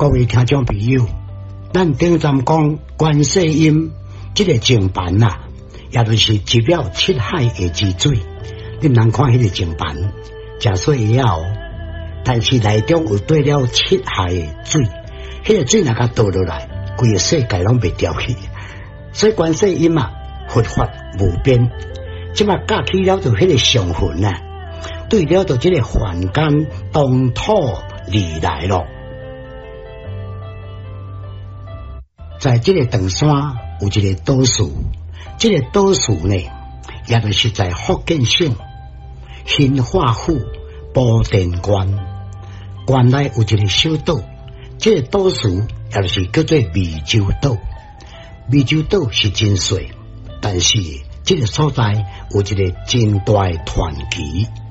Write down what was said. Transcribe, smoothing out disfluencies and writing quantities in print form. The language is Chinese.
各位听众朋友，咱顶站讲观世音这个经版啊，也就是集了七海的之水。你们人看迄个经版，食水会晓，但是内中有对了七海的水，迄个水若甲倒落来，规个世界拢袂掉去。所以观世音啊，佛法无边，即马架起了就迄个上魂啊，对了就这个凡间东土而来咯。在这个长山有一个岛树，这个岛树呢，也就是在福建省新化府宝田县，县内有一个小岛，这个岛树也就是叫做湄洲岛。湄洲岛是真小，但是这个所在有一个真大的传奇。